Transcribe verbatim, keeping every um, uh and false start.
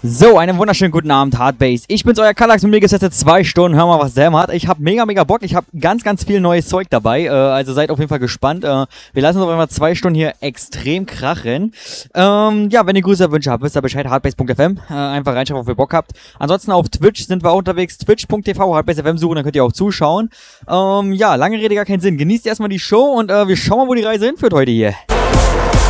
So, einen wunderschönen guten Abend, Hardbase. Ich bin's, euer Kallax, mit mir geht's jetzt zwei Stunden. Hör mal, was Sam hat. Ich hab mega, mega Bock. Ich hab ganz, ganz viel neues Zeug dabei. Äh, also seid auf jeden Fall gespannt. Äh, wir lassen uns auf einmal zwei Stunden hier extrem krachen. Ähm, ja, wenn ihr Grüße, Wünsche habt, wisst ihr Bescheid, hardbase punkt f m. Äh, einfach reinschreiben, ob ihr Bock habt. Ansonsten auf Twitch sind wir auch unterwegs. twitch punkt t v, hardbase punkt f m suchen, dann könnt ihr auch zuschauen. Ähm, ja, lange Rede, gar keinen Sinn. Genießt erstmal die Show und äh, wir schauen mal, wo die Reise hinführt heute hier.